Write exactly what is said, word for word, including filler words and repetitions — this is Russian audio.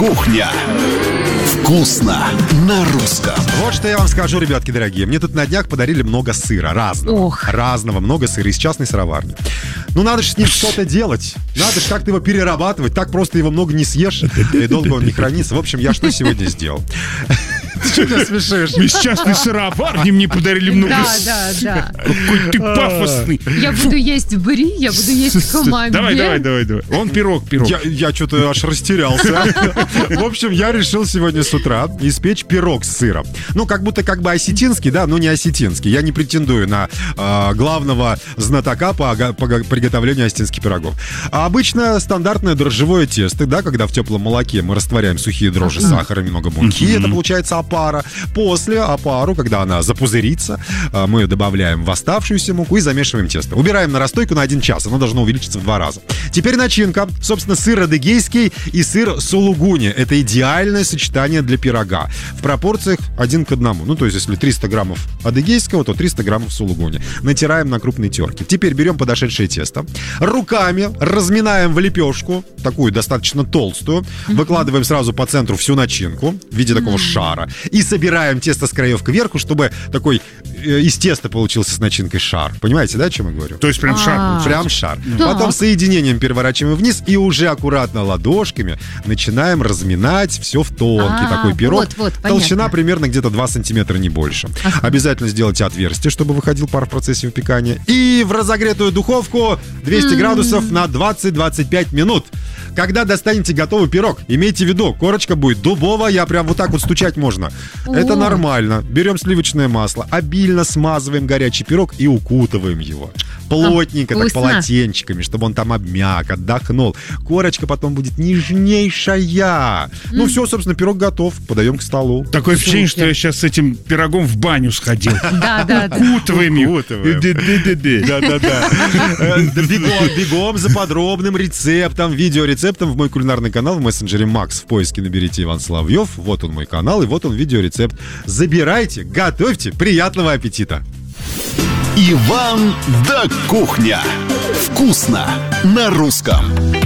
Кухня. Вкусно на русском. Вот что я вам скажу, ребятки дорогие. Мне тут на днях подарили много сыра. Разного. Ох. Разного. Много сыра из частной сыроварни. Ну, надо же с ним что-то делать. Надо же как-то его перерабатывать. Так просто его много не съешь, и долго он не хранится. В общем, я что сегодня сделал? Ты что смешишь? Из частной сыроварни мне подарили много Да, сыра. да, да. Какой ты пафосный. Я буду есть бри, я буду есть камамбер. Давай, давай, давай, давай. Он пирог, пирог. Я, я что-то аж растерялся. В общем, я решил сегодня с утра испечь пирог с сыром. Ну, как будто как бы осетинский, да, но не осетинский. Я не претендую на э, главного знатока по, по приготовлению осетинских пирогов. А обычно стандартное дрожжевое тесто, да, когда в теплом молоке мы растворяем сухие дрожжи, сахар и немного муки, это получается опара. После опару, когда она запузырится, э, мы добавляем в оставшуюся муку и замешиваем тесто. Убираем на расстойку на один час, оно должно увеличиться в два раза. Теперь начинка. Собственно, сыр адыгейский и сыр сулугуни. Это идеальное сочетание для пирога. В пропорциях один к одному. Ну, то есть, если триста граммов адыгейского, то триста граммов сулугуни. Натираем на крупной терке. Теперь берем подошедшее тесто. Руками разминаем в лепешку, такую достаточно толстую. Выкладываем сразу по центру всю начинку в виде такого шара. И собираем тесто с краев кверху, чтобы такой э, из теста получился с начинкой шар. Понимаете, да, о чем я говорю? То есть прям шар получается. Прям шар. Да. Потом соединением переворачиваем вниз и уже аккуратно ладошками начинаем разминать все в тонкий А, такой пирог. вот, вот, понятно. Толщина примерно где-то два сантиметра, не больше. Ага. Обязательно сделайте отверстие, чтобы выходил пар в процессе выпекания. И в разогретую духовку двести градусов на двадцать-двадцать пять минут. Когда достанете готовый пирог, имейте в виду, корочка будет дубовая, прям вот так вот стучать можно. О. Это нормально. Берем сливочное масло, обильно смазываем горячий пирог и укутываем его. Плотненько, А, так вкусно. полотенчиками, чтобы он там обмяк, отдохнул. Корочка потом будет нежнейшая. Ну все, собственно, пирог готов. Подаем к столу. Такое ощущение, что я сейчас с этим пирогом в баню сходил. Да, да, да. Укутываем его. Укутываем. Да-да-да-да. Да-да-да. Э, да, Бегом, бегом за подробным рецептом, видеорецептом в мой кулинарный канал в мессенджере Макс. В поиске наберите Иван Соловьев. Вот он мой канал, и вот он видеорецепт. Забирайте, готовьте. Приятного аппетита. Иван да Кухня. Вкусно на русском.